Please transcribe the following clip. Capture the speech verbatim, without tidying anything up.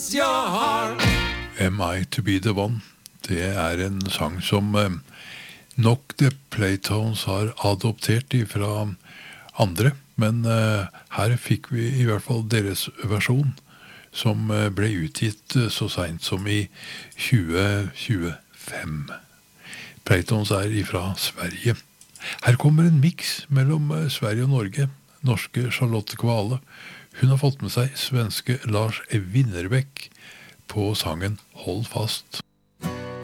your heart. Am I to be the one? Det er en sang som eh, nok The Playtones har adoptert fra andre, men eh, her fikk vi i hvert fall deres versjon, som eh, ble utgitt eh, så sent som i tjue tjuefem. Playtones er ifra Sverige. Her kommer en mix mellom eh, Sverige og Norge. Norske Charlotte Kvale. Hun har fått med seg svenske Lars Winnerbäck på sangen Hold fast.